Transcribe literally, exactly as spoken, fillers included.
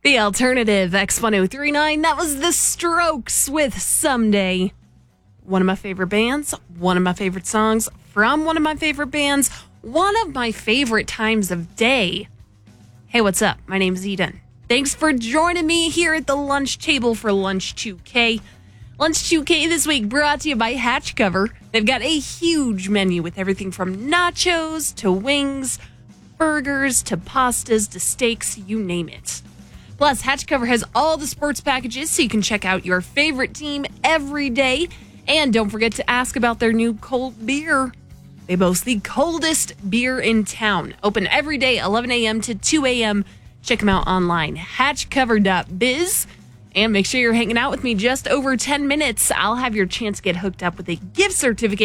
The alternative, X one oh three nine, that was The Strokes with Someday. One of my favorite bands, one of my favorite songs from one of my favorite bands, one of my favorite times of day. Hey, what's up? My name's Eden. Thanks for joining me here at the lunch table for Lunch two K. Lunch two K this week brought to you by Hatch Cover. They've got a huge menu with everything from nachos to wings, burgers to pastas to steaks, you name it. Plus, Hatch Cover has all the sports packages so you can check out your favorite team every day. And don't forget to ask about their new cold beer. They boast the coldest beer in town. Open every day, eleven a.m. to two a.m. Check them out online, hatch cover dot biz. And make sure you're hanging out with me just over ten minutes. I'll have your chance to get hooked up with a gift certificate